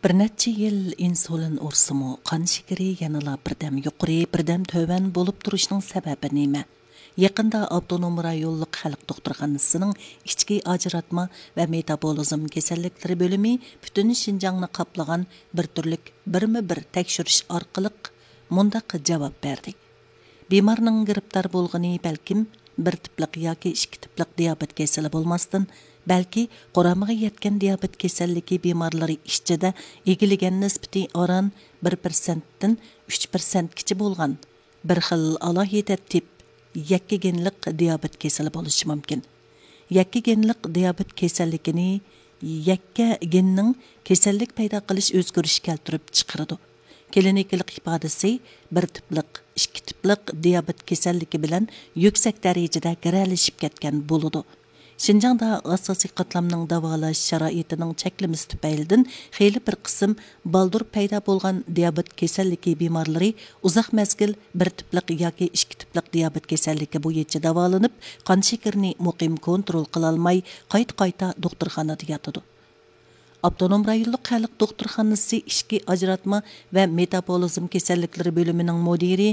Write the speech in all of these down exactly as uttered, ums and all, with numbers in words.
Bir neçə yil insulin ursimi, qan şekeri yanıla birdam yuqori, birdam tövan bo'lib turishning sababi nima? Yaqında Avtonom rayonluq xalq doktorxonasining ichki ajratma va metabolizm kasalliklari bo'limi butun Şinjanni qaplagan bir turlik birma-bir tekshirish orqali mundaq javob berdi. Bemorning giribdor bo'lgani balkim bir tiplik yoki ikki tiplik diabet kasali bo'lmasdan, balki qoramiga yetgan diabet kasalligi bemorlari ichida egilgan nisbati oran bir persent dan uch persent kichi bo'lgan bir xil alohida tip yakka genlik diabet kasali bo'lishi mumkin. Yakka genlik diabet kasalligini yakka genning kasallik paydo qilish o'zgarish keltirib chiqaradi. Klinikalik ifodasi bir tiplik, ikki tiplik diabet kasalligi bilan yuksak darajada garalashib ketgan bo'ladi. Şinjangda asosiy qatlamning davolash sharoitining cheklimasi tufaylidan xeyli bir qism baldur paydo bo'lgan diabet kasalligi bemorlari uzoq mezgil bir tiplik yoki ikki tiplik diabet kasalligi bo'yicha davolanib, qon shekerini muqim kontrol qila olmay, qayta-qayta doktorxonada yotadi. Avtonom rayonluq xalq doktorxonasi ichki ajratma va metabolizm kasalliklari bo'limining mudiri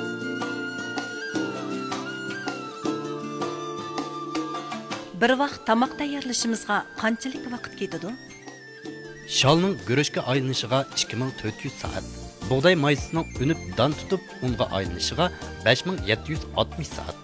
bir vaqt tamoq tayyorlashimizga qanchalik vaqt ketadi? Shalning guruchga aylanishiga ikki ming to'rt yuz soat, bug'doy maysining unib don tutib unga aylanishiga besh ming yetti yuz oltmish soat.